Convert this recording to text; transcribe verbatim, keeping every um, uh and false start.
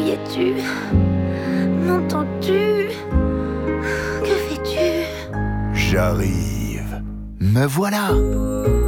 Y es-tu? M'entends-tu? Que fais-tu? J'arrive. Me voilà.